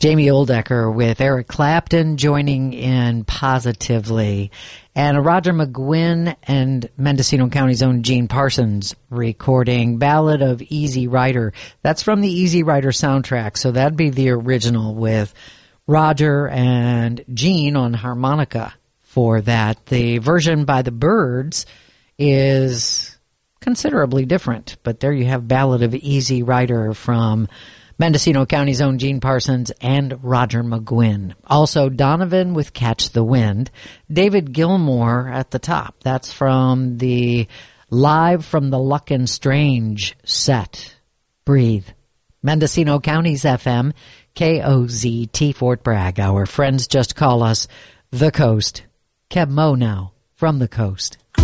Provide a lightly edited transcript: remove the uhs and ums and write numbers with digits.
Jamie Oldecker with Eric Clapton joining in positively. And a Roger McGuinn and Mendocino County's own Gene Parsons recording Ballad of Easy Rider. That's from the Easy Rider soundtrack, so that'd be the original with Roger and Gene on harmonica for that. The version by the Byrds is considerably different, but there you have Ballad of Easy Rider from Mendocino County's own Gene Parsons and Roger McGuinn. Also, Donovan with Catch the Wind. David Gilmour at the top. That's from the Live from the Luck and Strange set. Breathe. Mendocino County's FM, KOZT Fort Bragg. Our friends just call us The Coast. Keb Mo now from the Coast.